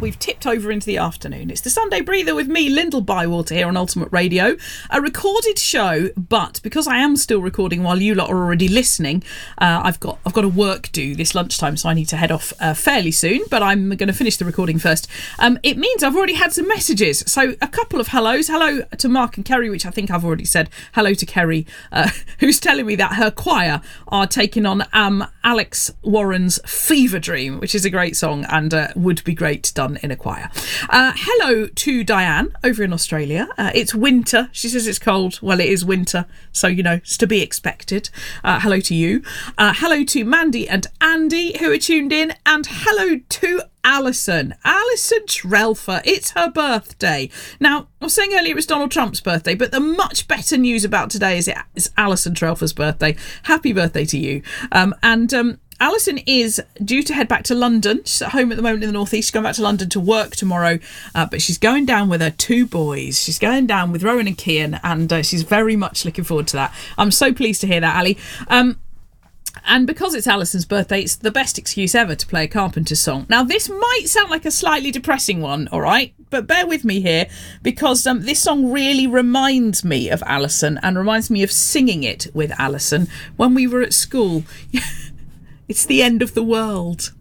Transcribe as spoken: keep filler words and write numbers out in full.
we've tipped over into the afternoon. It's the Sunday Breather with me, Lyndall Bywater, here on Ultimate Radio. A recorded show, but because I am still recording while you lot are already listening, uh, I've got I've got a work due this lunchtime, so I need to head off uh, fairly soon, but I'm going to finish the recording first. Um, it means I've already had some messages. So a couple of hellos. Hello to Mark and Kerry, which I think I've already said. Hello to Kerry, uh, who's telling me that her choir are taking on um, Alex Warren's Fever Dream, which is a great song and uh, would be great done in a choir. Uh, hello to Diane over in Australia. Uh, it's winter. She says it's cold. Well, it is winter, so, you know, it's to be expected. Uh, hello to you. Uh, hello to Mandy and Andy, who are tuned in. And hello to Alison. Alison Trelfer. It's her birthday. Now, I was saying earlier it was Donald Trump's birthday, but the much better news about today is it's Alison Trelfer's birthday. Happy birthday to you. Um, and... Um, Alison is due to head back to London. She's at home at the moment in the northeast. She's going back to London to work tomorrow, uh, but she's going down with her two boys. She's going down with Rowan and Kian, and uh, she's very much looking forward to that. I'm so pleased to hear that, Ali. Um, and because it's Alison's birthday, it's the best excuse ever to play a Carpenters song. Now, this might sound like a slightly depressing one, all right? But bear with me here, because um, this song really reminds me of Alison and reminds me of singing it with Alison when we were at school. It's the end of the world.